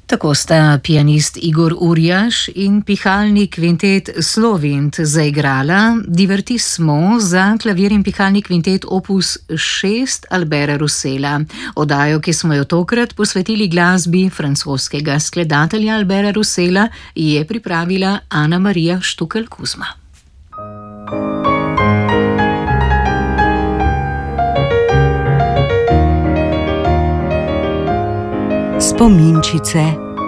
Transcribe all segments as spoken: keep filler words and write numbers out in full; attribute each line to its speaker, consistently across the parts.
Speaker 1: Tako sta pianist Igor Urjaš in pihalni kvintet Slovint zaigrala Divertissement za klavir in pihalni kvintet opus šest Alberta Roussela. Oddajo, ki smo jo tokrat posvetili glasbi francoskega skladatelja Alberta Roussela, je pripravila Ana Marija Štukelj-Kuzma.
Speaker 2: Spominčice.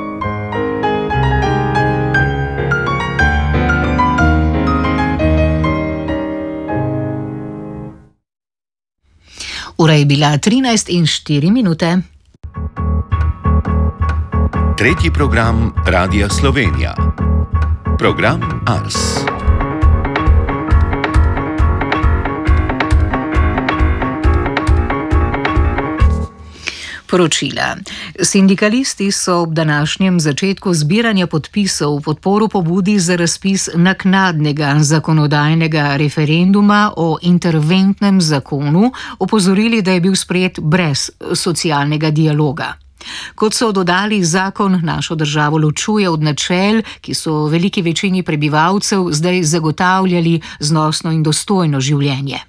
Speaker 1: Ura je bila trinajst in štiri minute.
Speaker 3: Tretji program Radia Slovenija. Program Ars.
Speaker 1: Poročila. Sindikalisti so ob današnjem začetku zbiranja podpisov v podporo pobudi za razpis naknadnega zakonodajnega referenduma o interventnem zakonu opozorili, da je bil sprejet brez socialnega dialoga. Kot so dodali, zakon našo državo ločuje od načel, ki so veliki večini prebivalcev zdaj zagotavljali znosno in dostojno življenje.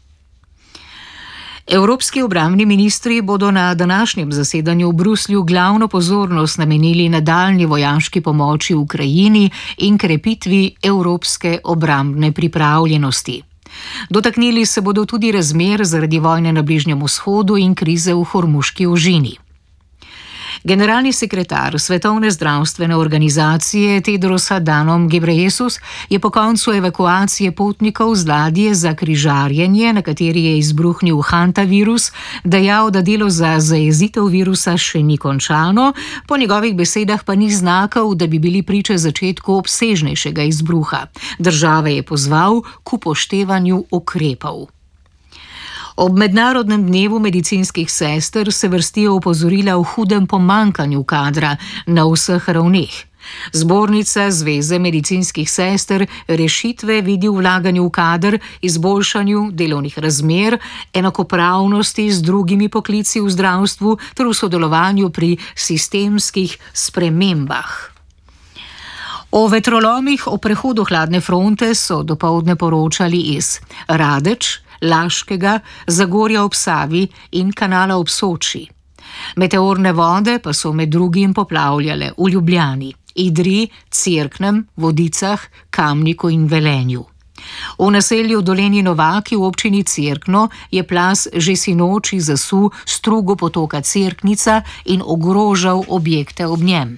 Speaker 1: Evropski obrambni ministri bodo na današnjem zasedanju v Bruslju glavno pozornost namenili nadaljnji vojaški pomoči Ukrajini in krepitvi evropske obrambne pripravljenosti. Dotaknili se bodo tudi razmer zaradi vojne na Bližnjem vzhodu in krize v Hormuški ožini. Generalni sekretar Svetovne zdravstvene organizacije Tedros Adhanom Ghebreyesus je po koncu evakuacije potnikov z ladje za križarjenje, na kateri je izbruhnil hantavirus, dejal, da delo za zajezitev virusa še ni končano, po njegovih besedah pa ni znakov, da bi bili priče začetku obsežnejšega izbruha. Države je pozval k upoštevanju ukrepov. Ob mednarodnem dnevu medicinskih sester se vrstijo opozorila o hudem pomanjkanju kadra na vseh ravneh. Zbornica Zveze medicinskih sester rešitve vidi v vlaganju v kader, izboljšanju delovnih razmer, enakopravnosti z drugimi poklici v zdravstvu ter v sodelovanju pri sistemskih spremembah. O vetrolomih ob prehodu hladne fronte so dopoldne poročali iz Radeč, Laškega, Zagorja ob Savi in Kanala ob Soči. Meteorne vode pa so med drugim poplavljale v Ljubljani, Idriji, Cerknem, Vodicah, Kamniku in Velenju. V naselju Dolenji Novaki v občini Cerkno je plaz že sinoči zasul strugo potoka Cerknica in ogrožal objekte ob njem.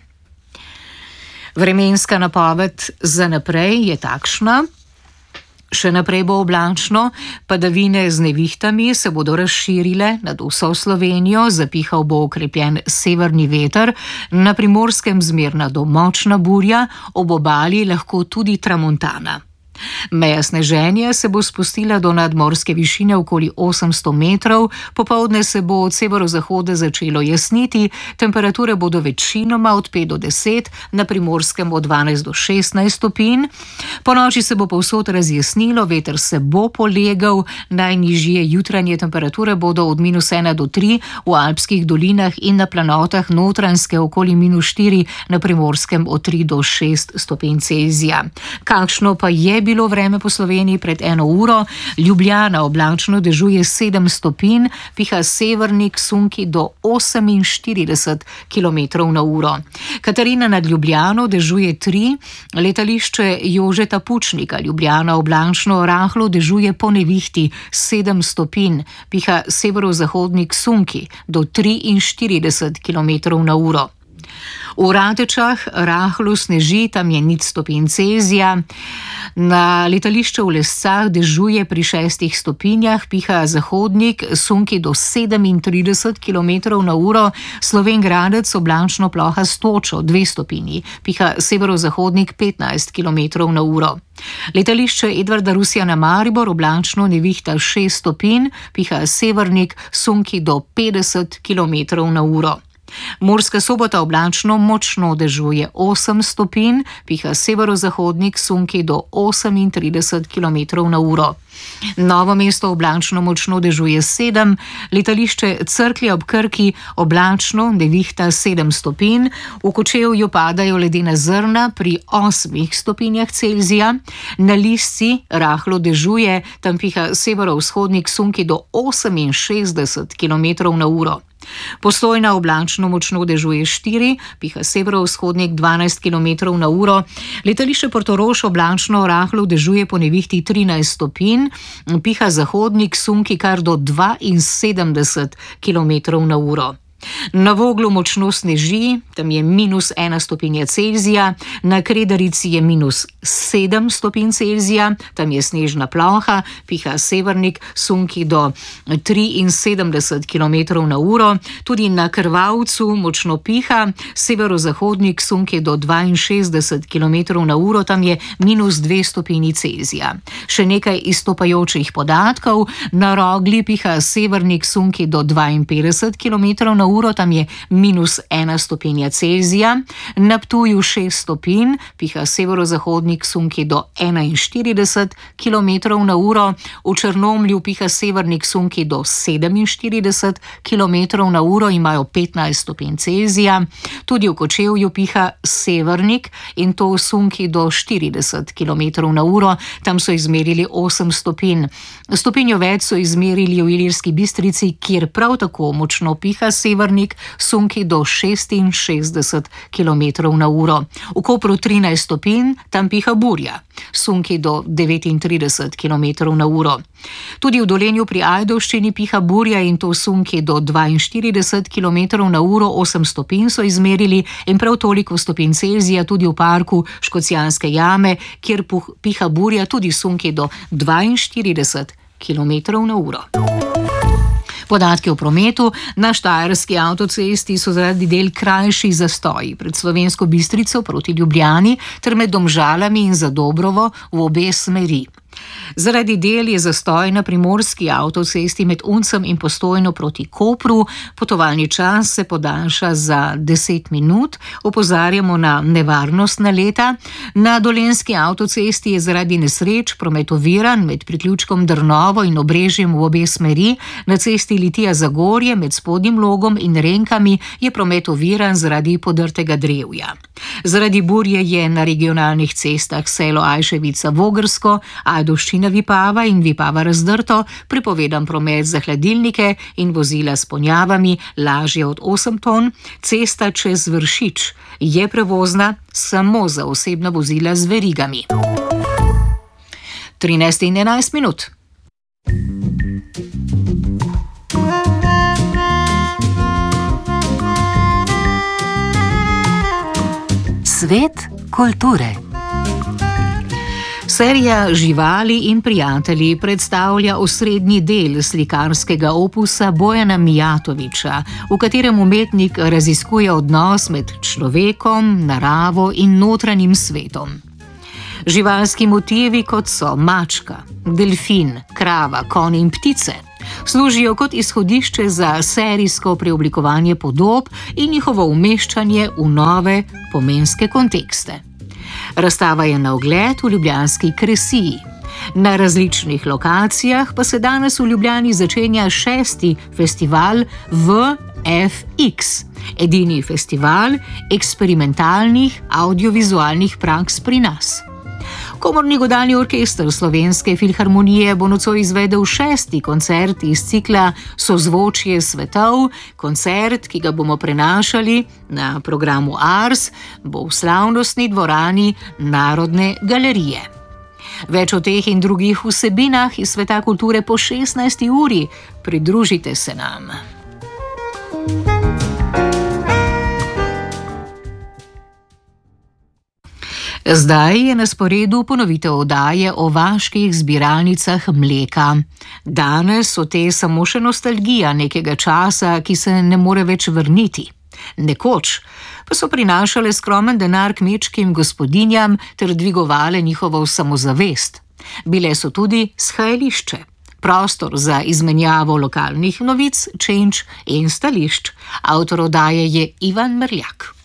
Speaker 1: Vremenska napoved za naprej je takšna. Še naprej bo oblačno, padavine z nevihtami se bodo razširile nad vso Slovenijo, zapihal bo okrepljen severni veter, na Primorskem zmerna do močna burja, ob obali lahko tudi tramontana. Meja sneženja se bo spustila do nadmorske višine okoli osemsto metrov, popoldne se bo od severozahoda začelo jasniti, temperature bodo večinoma od pet do deset, na Primorskem od dvanajst do šestnajst stopinj. Po noči se bo povsod razjasnilo, veter se bo polegal, najnižje jutranje temperature bodo od minus ena do tri v alpskih dolinah in na planotah Notranjske okoli minus štiri, na Primorskem od tri do šest stopinj Celzija. Kakšno pa je bilo vreme po Sloveniji pred eno uro? Ljubljana oblačno, dežuje sedem stopinj, piha severnik, sunki do oseminštirideset kilometrov na uro. Katarina nad Ljubljano dežuje tri, letališče Jožeta Pučnika Ljubljana oblačno, rahlo dežuje po nevihti sedem stopinj, piha severozahodnik sunki do triinštirideset kilometrov na uro. V Ratečah rahlo sneži, tam je nič stopinj Celzija. Na letališču v Lescah dežuje pri šestih stopinjah, piha zahodnik, sunki do sedemintrideset kilometrov na uro, Slovenj Gradec oblačno, ploha s točo dve stopinji, piha severozahodnik petnajst kilometrov na uro. Letališče Edvarda Rusjana Maribor oblačno, nevihta šest stopinj, piha severnik, sunki do petdeset kilometrov na uro. Murska Sobota oblačno, močno dežuje osem stopinj, piha severozahodnik sunki do osemintrideset kilometrov na uro. Novo mesto oblačno, močno dežuje sedem, letališče Cerklje ob Krki oblačno, nevihta sedem stopinj, v Kočevju padajo ledena zrna pri osmih stopinjah Celzija, na Lisci rahlo dežuje, tam piha severovzhodnik sunki do oseminšestdeset kilometrov na uro. Postojna oblačno, močno dežuje štiri, piha severovzhodnik dvanajst kilometrov na uro, letališče Portorož oblačno, rahlo dežuje po nevihti trinajst stopinj, piha zahodnik sunki kar do dvainsedemdeset kilometrov na uro. Na Voglu močno sneži, tam je minus ena stopinja Celzija, na Kredarici je minus sedem stopinj Celzija, tam je snežna ploha, piha severnik sunki do triinsedemdeset kilometrov na uro, tudi na Krvavcu močno piha, severozahodnik sunki do dvainšestdeset kilometrov na uro, tam je minus dve stopinji Celzija. Še nekaj izstopajočih podatkov, na Rogli piha severnik sunki do dvainpetdeset kilometrov na uro, tam je minus ena stopinja Celzija, na Ptuju šest stopinj, piha severozahodnik sunki do enainštirideset kilometrov na uro, v Črnomlju piha severnik sunki do sedeminštirideset kilometrov na uro, imajo petnajst stopinj Celzija, tudi v Kočevju piha severnik in to sunki do štirideset kilometrov na uro, tam so izmerili osem stopinj. Stopinjo več so izmerili v Ilirski Bistrici, kjer prav tako močno piha severnik, sunki do šestinšestdeset kilometrov na uro. V Kopru trinajst stopinj, tam piha burja, sunki do devetintrideset kilometrov na uro. Tudi v Dolenju pri Ajdovščini piha burja in to sunki do dvainštirideset kilometrov na uro, osem stopinj so izmerili in prav toliko stopinj Celzija tudi v parku Škocjanske jame, kjer piha burja tudi sunki do dvainštirideset kilometrov na uro. Podatki o prometu. Na štajerski avtocesti so zaradi del krajši zastoji pred Slovensko Bistrico proti Ljubljani ter med Domžalami in Zadobrovo v obe smeri. Zaradi del je zastoj na primorski avtocesti med Uncem in Postojno proti Kopru, potovalni čas se podaljša za deset minut, opozarjamo na nevarnostna leta. Na dolenjski avtocesti je zaradi nesreč promet oviran med priključkom Drnovo in Obrežjem v obe smeri, na cesti Litija Zagorje med Spodnjim Logom in Renkami je promet oviran zaradi podrtega drevja. Zaradi burje je na regionalnih cestah Selo Ajševica-Vogrsko, Ajdovščina Vipava in Vipava Razdrto, prepovedan promet za hladilnike in vozila s ponjavami lažje od osem ton, cesta čez Vršič je prevozna samo za osebna vozila z verigami. trinajst in enajst minut.
Speaker 2: Svet kulture.
Speaker 1: Serija Živali in prijatelji predstavlja osrednji del slikarskega opusa Bojana Mijatovića, v katerem umetnik raziskuje odnos med človekom, naravo in notranjim svetom. Živalski motivi, kot so mačka, delfin, krava, konj in ptice, služijo kot izhodišče za serijsko preoblikovanje podob in njihovo umeščanje v nove pomenske kontekste. Razstava je na ogled v ljubljanski Kresiji. Na različnih lokacijah pa se danes v Ljubljani začenja šesti festival V F X, edini festival eksperimentalnih audiovizualnih praks pri nas. Komorni godalni orkester Slovenske filharmonije bo nocoj izvedel šesti koncert iz cikla Sozvočje svetov. Koncert, ki ga bomo prenašali na programu Ars, bo v slavnostni dvorani Narodne galerije. Več o teh in drugih vsebinah iz sveta kulture po šestnajsti uri. Pridružite se nam. Zdaj je na sporedu ponovitev oddaje o vaških zbiralnicah mleka. Danes so te samo še nostalgija nekega časa, ki se ne more več vrniti. Nekoč pa so prinašale skromen denar kmečkim gospodinjam ter dvigovale njihovo samozavest. Bile so tudi shajališče. prostor za izmenjavo lokalnih novic, čenč in stališč. Avtor oddaje je Ivan Merljak.